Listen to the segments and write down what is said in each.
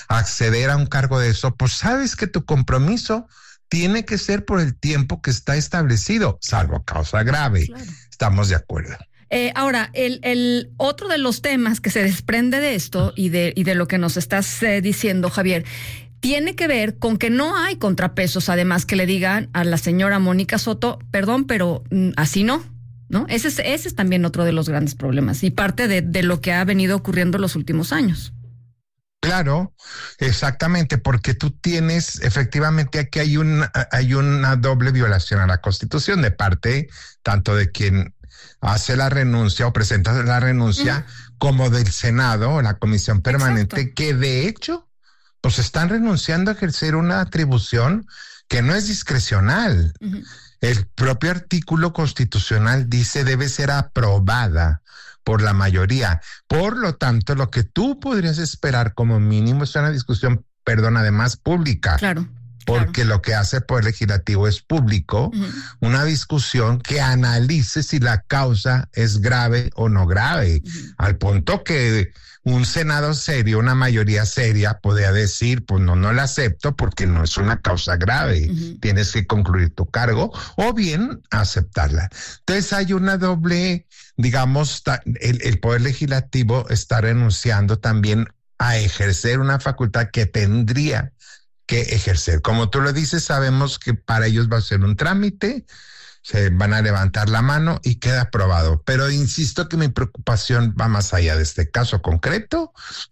acceder a un cargo de eso, pues sabes que tu compromiso tiene que ser por el tiempo que está establecido, salvo causa grave. Claro. Estamos de acuerdo. Ahora, el otro de los temas que se desprende de esto y de lo que nos estás diciendo, Javier, tiene que ver con que no hay contrapesos, además, que le digan a la señora Mónica Soto, perdón, pero así no. Ese es también otro de los grandes problemas y parte de lo que ha venido ocurriendo en los últimos años. Claro, exactamente, porque tú tienes, efectivamente, aquí hay una doble violación a la Constitución de parte tanto de quien hace la renuncia o presenta la renuncia como del Senado o la Comisión Permanente. Exacto. Que de hecho pues están renunciando a ejercer una atribución que no es discrecional. El propio artículo constitucional dice debe ser aprobada por la mayoría. Por lo tanto, lo que tú podrías esperar como mínimo es una discusión, además pública. Claro. Porque lo que hace el Poder Legislativo es público, una discusión que analice si la causa es grave o no grave, al punto que un Senado serio, una mayoría seria podría decir, pues no la acepto porque no es una causa grave, tienes que concluir tu cargo, o bien aceptarla. Entonces hay una doble, digamos, el Poder Legislativo está renunciando también a ejercer una facultad que tendría que ejercer. Como tú lo dices, sabemos que para ellos va a ser un trámite, se van a levantar la mano y queda aprobado. Pero insisto que mi preocupación va más allá de este caso concreto.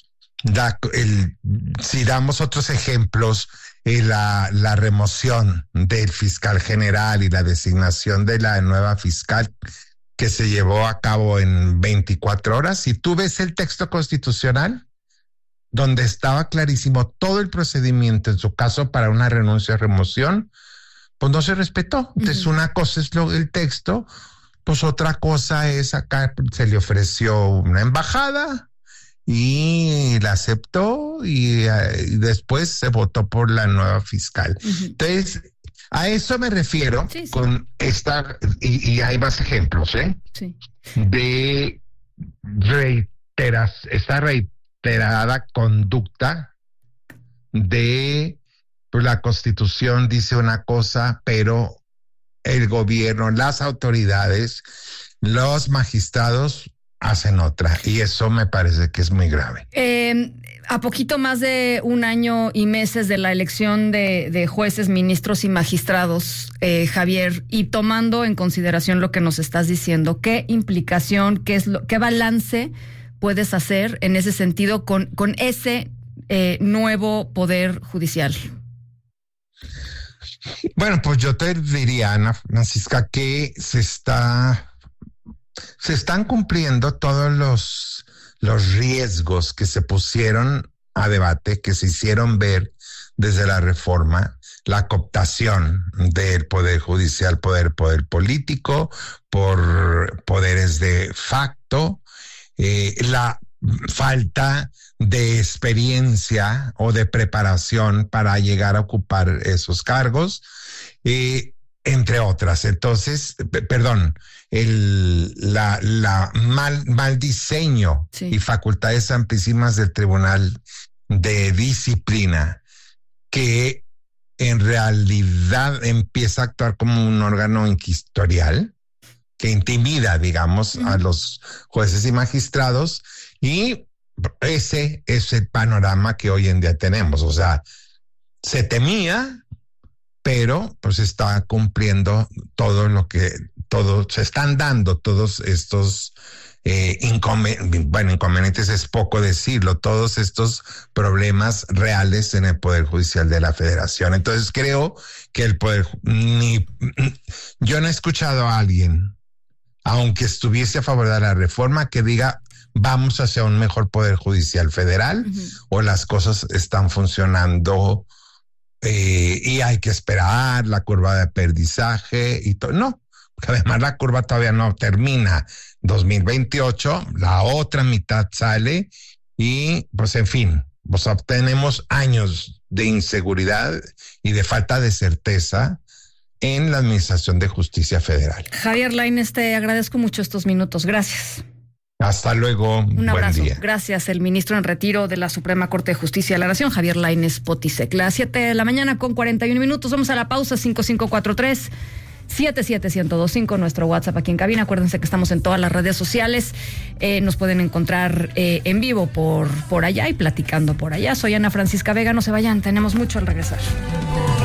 Si damos otros ejemplos, la remoción del fiscal general y la designación de la nueva fiscal que se llevó a cabo en 24 horas, si tú ves el texto constitucional, donde estaba clarísimo todo el procedimiento, en su caso para una renuncia o remoción, pues no se respetó. Entonces una cosa es el texto, pues otra cosa es acá se le ofreció una embajada y la aceptó y después se votó por la nueva fiscal. Entonces, a eso me refiero con esta, y hay más ejemplos, de esta reiterada conducta de pues la Constitución dice una cosa, pero el gobierno, las autoridades, los magistrados hacen otra, y eso me parece que es muy grave. A poquito más de un año y meses de la elección de jueces, ministros y magistrados, Javier, y tomando en consideración lo que nos estás diciendo, ¿qué implicación, qué balance puedes hacer en ese sentido con ese nuevo poder judicial? Bueno, pues yo te diría, Ana Francisca, que se están cumpliendo todos los riesgos que se pusieron a debate, que se hicieron ver desde la reforma, la cooptación del poder judicial, poder político, por poderes de facto, la falta de experiencia o de preparación para llegar a ocupar esos cargos, entre otras. Entonces, mal diseño y facultades amplísimas del Tribunal de Disciplina, que en realidad empieza a actuar como un órgano inquisitorial que intimida, digamos, a los jueces y magistrados, y ese es el panorama que hoy en día tenemos. O sea, se temía, pero pues está cumpliendo se están dando todos estos inconvenientes es poco decirlo, todos estos problemas reales en el Poder Judicial de la Federación. Entonces creo que yo no he escuchado a alguien, aunque estuviese a favor de la reforma, que diga vamos hacia un mejor Poder Judicial Federal, o las cosas están funcionando y hay que esperar la curva de aprendizaje y todo. No, porque además la curva todavía no termina. 2028, la otra mitad sale y pues en fin, pues tenemos años de inseguridad y de falta de certeza en la Administración de Justicia Federal. Javier Lainez, te agradezco mucho estos minutos. Gracias. Hasta luego. Un abrazo. Buen día. Gracias, el ministro en retiro de la Suprema Corte de Justicia de la Nación, Javier Lainez Potisek. Las 7:41 a.m. Vamos a la pausa. 5543-77125, nuestro WhatsApp aquí en cabina. Acuérdense que estamos en todas las redes sociales. Nos pueden encontrar en vivo por allá y platicando por allá. Soy Ana Francisca Vega. No se vayan, tenemos mucho al regresar.